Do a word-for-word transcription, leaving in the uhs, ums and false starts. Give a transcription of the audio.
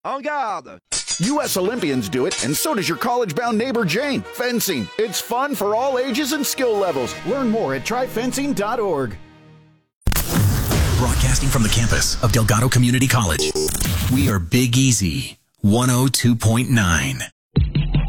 En garde! U S Olympians do it, and so does your college-bound neighbor Jane. Fencing. It's fun for all ages and skill levels. Learn more at try fencing dot org. Broadcasting from the campus of Delgado Community College, we are Big Easy one oh two point nine.